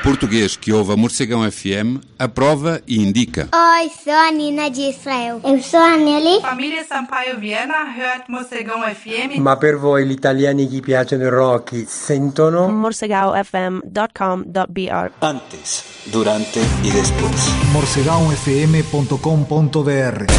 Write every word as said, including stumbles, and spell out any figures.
português que ouve a Morcegão F M aprova e indica. Oi, sou a Nina de Israel. Eu sou a Nelly. Família Sampaio Viena hört Morcegão F M. Ma per voi gli italiani che piacciono il rock sentono morcegão f m dot com dot b r. Antes, durante y después. morcegão f m punto com punto b r